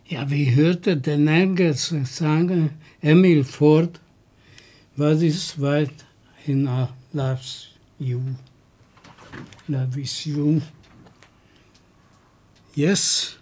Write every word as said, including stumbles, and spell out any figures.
Ja, wie hörte der nirgends sagen, Emil Ford, what is what in a loves you, love is you. Yes.